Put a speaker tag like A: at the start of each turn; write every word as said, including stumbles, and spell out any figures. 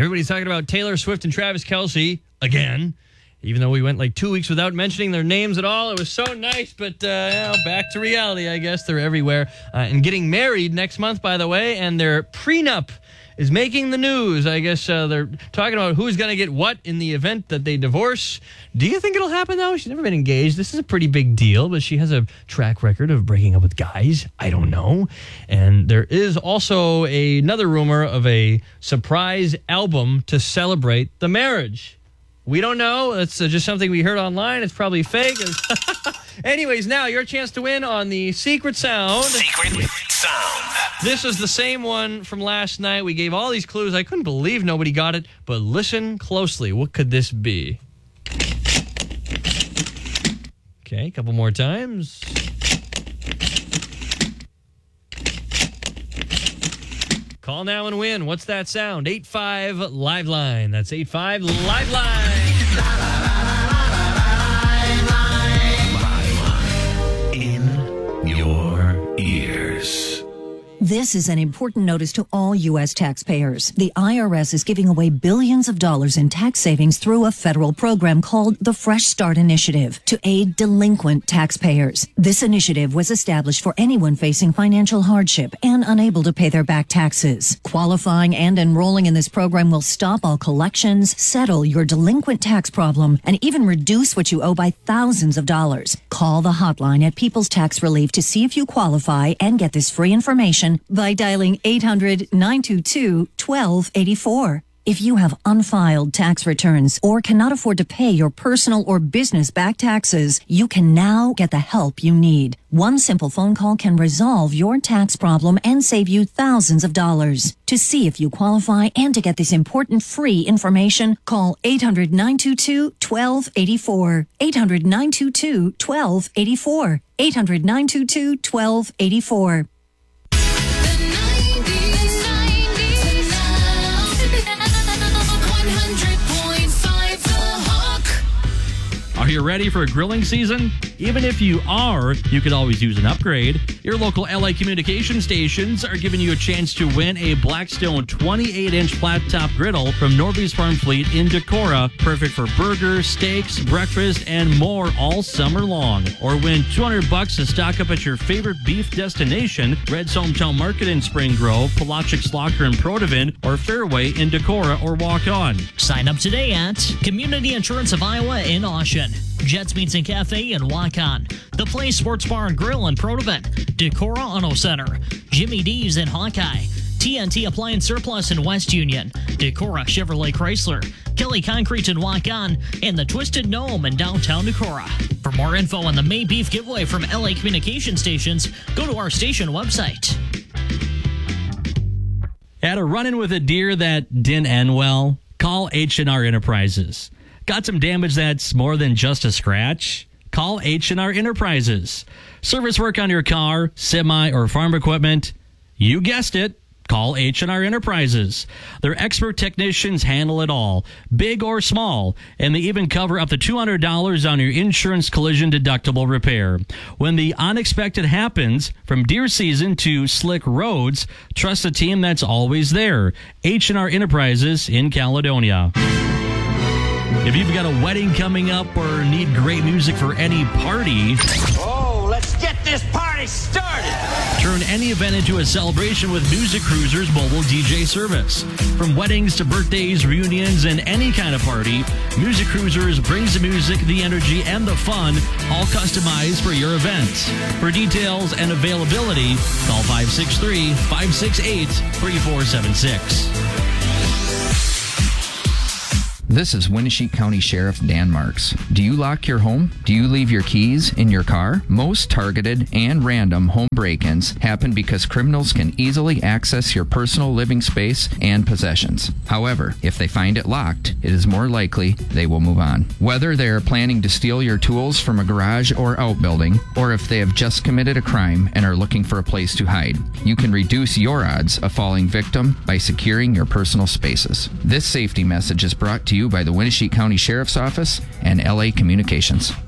A: Everybody's talking about Taylor Swift and Travis Kelce again. Even though we went like two weeks without mentioning their names at all. It was so nice, but uh, you know, back to reality, I guess. They're everywhere. Uh, and getting married next month, by the way, and their prenup is making the news. I guess uh, they're talking about who's going to get what in the event that they divorce. Do you think it'll happen, though? She's never been engaged. This is a pretty big deal, but she has a track record of breaking up with guys. I don't know. And there is also a, another rumor of a surprise album to celebrate the marriage. We don't know. It's uh, just something we heard online. It's probably fake. Anyways, now your chance to win on the Secret Sound.
B: Secret Sound.
A: This is the same one from last night. We gave all these clues. I couldn't believe nobody got it. But listen closely. What could this be? Okay, a couple more times. Call now and win. What's that sound? eight five Live Line. That's eight five Live Line.
B: In your ears.
C: This is an important notice to all U S taxpayers. The I R S is giving away billions of dollars in tax savings through a federal program called the Fresh Start Initiative to aid delinquent taxpayers. This initiative was established for anyone facing financial hardship and unable to pay their back taxes. Qualifying and enrolling in this program will stop all collections, settle your delinquent tax problem, and even reduce what you owe by thousands of dollars. Call the hotline at People's Tax Relief to see if you qualify and get this free information by dialing eight hundred, nine two two, one two eight four. If you have unfiled tax returns or cannot afford to pay your personal or business back taxes, you can now get the help you need. One simple phone call can resolve your tax problem and save you thousands of dollars. To see if you qualify and to get this important free information, call eight hundred, nine two two, one two eight four. eight hundred, nine two two, one two eight four. eight hundred, nine two two, one two eight four.
D: Are you ready for grilling season? Even if you are, you could always use an upgrade. Your local L A communication stations are giving you a chance to win a Blackstone twenty-eight inch flat top griddle from Norby's Farm Fleet in Decorah. Perfect for burgers, steaks, breakfast, and more all summer long. Or win two hundred bucks to stock up at your favorite beef destination, Red's Hometown Market in Spring Grove, Polaczek's Locker in Protivin, or Fairway in Decorah or Walk On.
E: Sign up today at Community Insurance of Iowa in Austin, Jets Meats and Cafe in Waukon, The Place Sports Bar and Grill in Protivin, Decorah Auto Center, Jimmy D's in Hawkeye, T N T Appliance Surplus in West Union, Decorah Chevrolet Chrysler, Kelly Concrete in Waukon, and the Twisted Gnome in downtown Decorah. For more info on the May Beef giveaway from L A Communication Stations, go to our station website.
D: Had a run-in with a deer that didn't end well? Call H and R Enterprises. Got some damage that's more than just a scratch? Call H and R Enterprises. Service work on your car, semi, or farm equipment? You guessed it. Call H and R Enterprises. Their expert technicians handle it all, big or small, and they even cover up to two hundred dollars on your insurance collision deductible repair. When the unexpected happens, from deer season to slick roads, trust a team that's always there. H and R Enterprises in Caledonia. If you've got a wedding coming up or need great music for any party,
F: oh, let's get this party started!
D: Turn any event into a celebration with Music Cruiser's mobile D J service. From weddings to birthdays, reunions, and any kind of party, Music Cruisers brings the music, the energy, and the fun, all customized for your event. For details and availability, call five six three, five six eight, three four seven six.
G: This is Winneshiek County Sheriff Dan Marks. Do you lock your home? Do you leave your keys in your car? Most targeted and random home break-ins happen because criminals can easily access your personal living space and possessions. However, if they find it locked, it is more likely they will move on. Whether they are planning to steal your tools from a garage or outbuilding, or if they have just committed a crime and are looking for a place to hide, you can reduce your odds of falling victim by securing your personal spaces. This safety message is brought to you by the Winneshiek County Sheriff's Office and L A Communications.